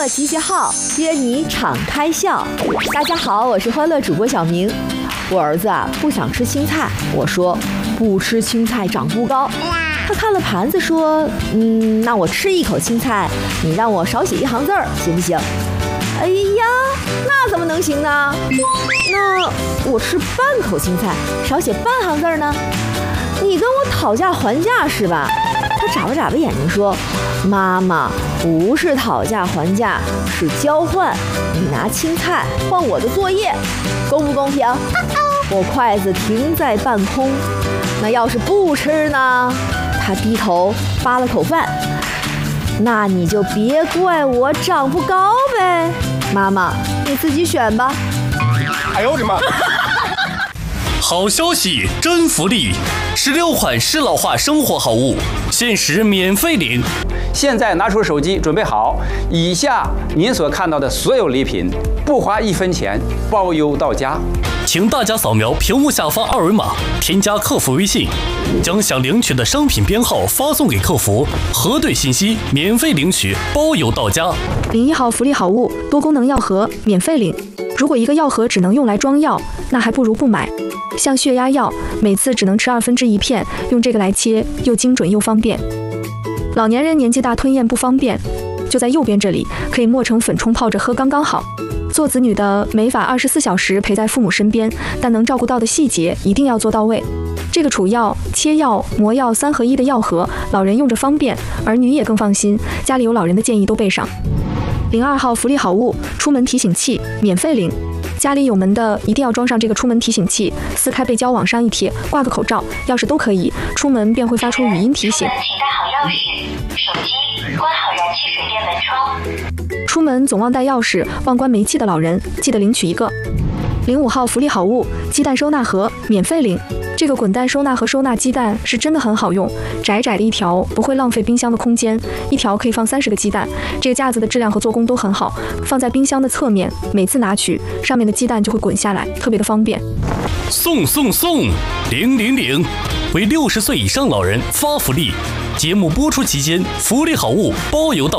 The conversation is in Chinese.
乐集结号，约你敞开笑。大家好，我是欢乐主播小明。我儿子啊不想吃青菜，我说不吃青菜长不高。他看了盘子说，那我吃一口青菜，你让我少写一行字儿行不行？哎呀，那怎么能行呢？那我吃半口青菜，少写半行字呢？你跟我讨价还价是吧？他眨巴眨巴眼睛说，妈妈，不是讨价还价，是交换，你拿青菜换我的作业，公不公平？我筷子停在半空，那要是不吃呢？他低头扒了口饭，那你就别怪我长不高呗，妈妈，你自己选吧。 哎呦我的妈！ 好消息，真福利！16款适老化生活好物，限时免费领。 现在拿出手机，准备好，以下您所看到的所有礼品，不花1分钱，包邮到家。 请大家扫描屏幕下方2维码，添加客服微信，将想领取的商品编号发送给客服，核对信息，免费领取，包邮到家。 领1号福利好物，多功能药盒免费领。如果一个药盒只能用来装药，那还不如不买。像血压药，每次只能吃1/2片，用这个来切，又精准又方便。老年人年纪大吞咽不方便，就在右边这里，可以磨成粉冲泡着喝刚刚好。做子女的没法24小时陪在父母身边，但能照顾到的细节一定要做到位。这个储药、切药、磨药3合1的药盒，老人用着方便，儿女也更放心。家里有老人的建议都备上。领2号福利好物，出门提醒器免费领。家里有门的一定要装上这个出门提醒器，撕开背胶往上一贴，挂个口罩、钥匙都可以，出门便会发出语音提醒。 请带好钥匙、手机，关好燃气水电门窗。 出门总忘带钥匙、忘关煤气的老人，记得领取一个。领5号福利好物，鸡蛋收纳盒免费领。这个滚蛋收纳盒收纳鸡蛋是真的很好用，窄窄的一条不会浪费冰箱的空间，一条可以放30个鸡蛋。这个架子的质量和做工都很好，放在冰箱的侧面，每次拿取上面的鸡蛋就会滚下来，特别的方便。 送！领！为60岁以上老人发福利，节目播出期间福利好物包邮到